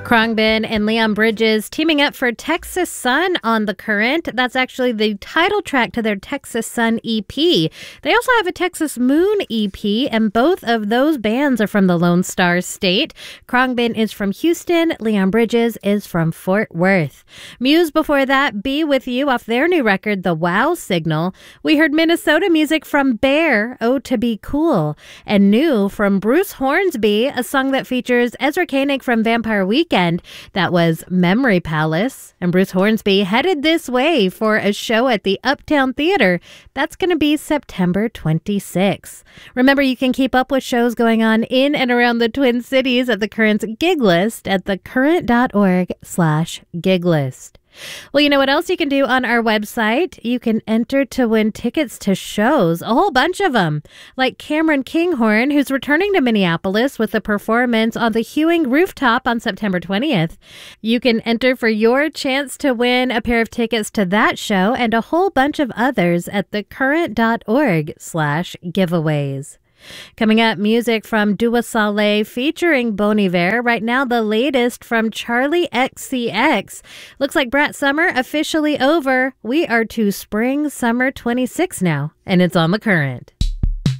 Khruangbin and Leon Bridges teaming up for Texas Sun on The Current. That's actually the title track to their Texas Sun EP. They also have a Texas Moon EP, and both of those bands are from the Lone Star State. Khruangbin is from Houston. Leon Bridges is from Fort Worth. Muse before that, Be With You off their new record, The Wow Signal. We heard Minnesota music from Bear, Oh To Be Cool. And new from Bruce Hornsby, a song that features Ezra Koenig from Vampire Weekend. That was Memory Palace. And Bruce Hornsby headed this way for a show at the Uptown Theater. That's going to be September 26th. Remember, you can keep up with shows going on in and around the Twin Cities at The Current's gig list at thecurrent.org/gig list. Well, you know what else you can do on our website? You can enter to win tickets to shows, a whole bunch of them, like Cameron Kinghorn, who's returning to Minneapolis with a performance on the Hewing Rooftop on September 20th. You can enter for your chance to win a pair of tickets to that show and a whole bunch of others at thecurrent.org/giveaways. Coming up, music from Dua Saleh featuring Bon Iver. Right now, the latest from Charli XCX. Looks like Brat Summer officially over. We are to spring, summer 26 now, and it's on The Current.